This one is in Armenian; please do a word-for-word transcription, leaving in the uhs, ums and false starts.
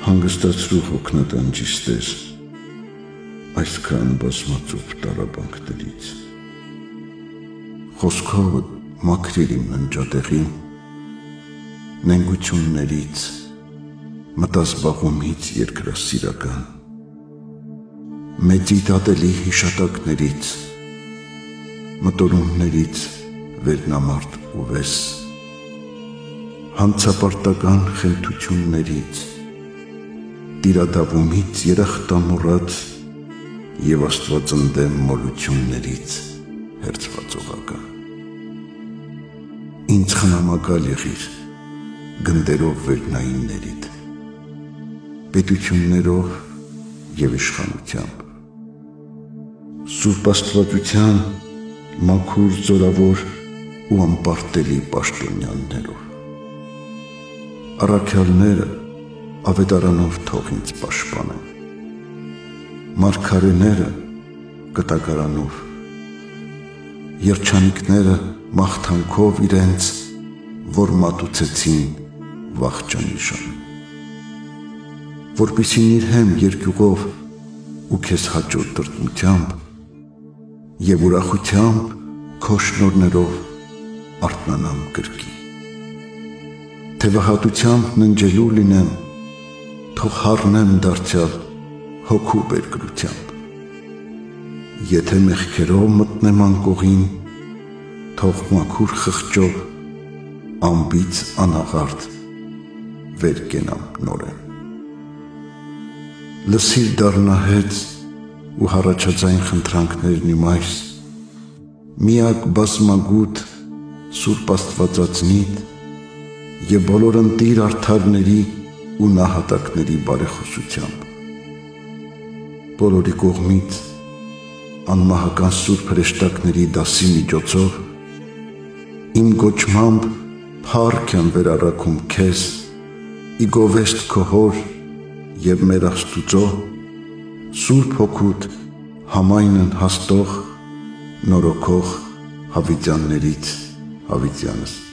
հանգստացրու հոգնատանջիս Տեր, այսքան բազմածուփ տառապանքներից։ Խոսքովը մաքրիր իմ ննջատեղին, նենգություններից, մտազբաղումից երկրասիրական, մեծիդ ատելի հիշատակներից, մտորումներից վերնամարդ ու վես, հանցապարտական խենթություններից, տիրադավումից երախտամոռաց և աստվածընդեմ մոլություններից հերձվածողական։ Ինձ խնամակալ եղիր գնդերով վերնայիններիդ, պետություններով և իշխանությամբ, Սուրբ Աստվածության մաքուր զորավոր ու անպարտելի պաշտոնյաներով։ Առաքյալները ավետարանով թող ինձ պաշտպանեն, մարգարեները կտակարանով, երջանիկները մաղթանքով իրենց, որ մատուցեցին վախճանիշան, որպեսզի նիրհեմ երկյուղով ու քեզ հաճո տրտմությամբ և ուրախությամբ քո շնորհներով արթնանամ կրկի։ Թևահատությամբ ննջելու լինեմ, թող հառնեմ դարձյալ հոգու բերկրությամբ, եթե մեղքերով մտնեմ անկողին, թող մաքուր խղճով անբիծ անաղարտ վեր կենամ նորեն։ Լսիր դառնահեծ ու հառաջաձայն խնդրանքներն իմ այս, միակ բազմագութ Սուրբ Աստվածածնիդ և բոլոր ընտիր արդարների ու նահատակների բարեխոսությամբ, բոլորի կողմից անմահական սուրբ հրեշտակների դասի միջոցով իմ կոչմամբ փառք եմ վերառաքում քեզ ի գովեստ քո հոր և մեր Աստուծո Սուրբ Հոգուդ համայնն հաստող նորոգող հավիտյաններից հավիտյանս։